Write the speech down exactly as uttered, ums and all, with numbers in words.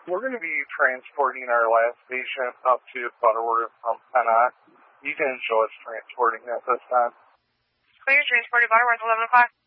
We're going to be transporting our last patient up to Butterworth from Pennock. You can show us transporting at this time. Clear, transported Butterworth, eleven o'clock.